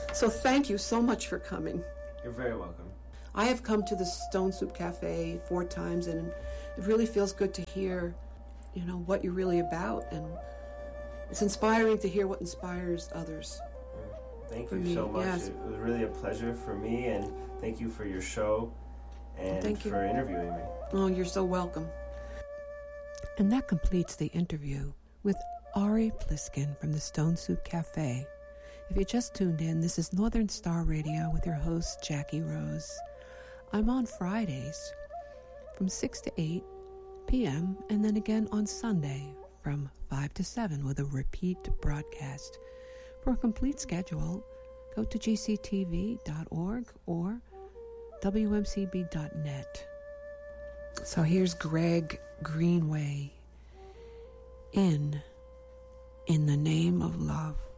So thank you so much for coming. You're very welcome. I have come to the Stone Soup Cafe 4 times, and it really feels good to hear, what you're really about, and it's inspiring to hear what inspires others. Thank you so much. Yes. It was really a pleasure for me, and thank you for your show and for interviewing me. Oh, you're so welcome. And that completes the interview with Ari Pliskin from the Stone Soup Cafe. If you just tuned in, this is Northern Star Radio with your host, Jackie Rose. I'm on Fridays from 6 to 8 p.m. and then again on Sunday from 5 to 7 with a repeat broadcast. For a complete schedule, go to gctv.org or wmcb.net. So here's Greg Greenway in the Name of Love.